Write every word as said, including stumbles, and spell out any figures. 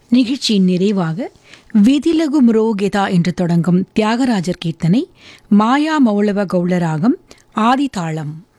நிகழ்ச்சியின் நிறைவாக விதிலகு முரோகெதா என்று தொடங்கும் தியாகராஜர் கீர்த்தனை மாயா மௌளவ கௌளராகம் ஆதிதாளம்.